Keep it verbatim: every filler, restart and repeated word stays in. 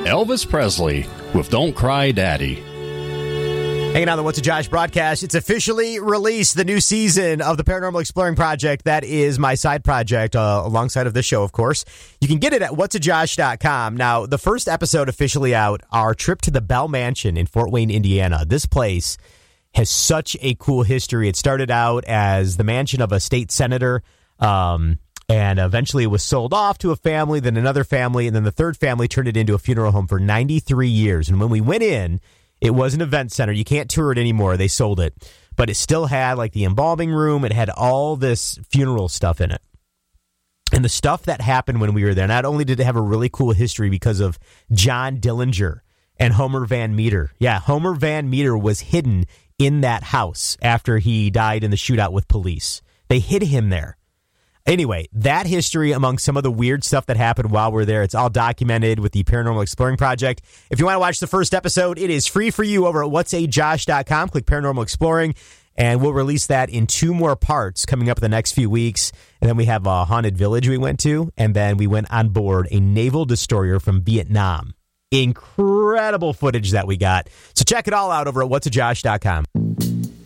Elvis Presley with Don't Cry Daddy. Hanging on the What's a Josh broadcast. It's officially released, the new season of the Paranormal Exploring Project. That is my side project uh, alongside of this show, of course. You can get it at whats a josh dot com. Now, the first episode officially out, our trip to the Bell Mansion in Fort Wayne, Indiana. This place has such a cool history. It started out as the mansion of a state senator, um, and eventually it was sold off to a family, then another family, and then the third family turned it into a funeral home for ninety-three years. And when we went in, it was an event center. You can't tour it anymore. They sold it. But it still had like the embalming room. It had all this funeral stuff in it. And the stuff that happened when we were there, not only did it have a really cool history because of John Dillinger and Homer Van Meter. Yeah, Homer Van Meter was hidden in that house after he died in the shootout with police. They hid him there. Anyway, that history among some of the weird stuff that happened while we're there, it's all documented with the Paranormal Exploring Project. If you want to watch the first episode, it is free for you over at whats a josh dot com. Click Paranormal Exploring, and we'll release that in two more parts coming up in the next few weeks. And then we have a haunted village we went to, and then we went on board a naval destroyer from Vietnam. Incredible footage that we got. So check it all out over at whats a josh dot com.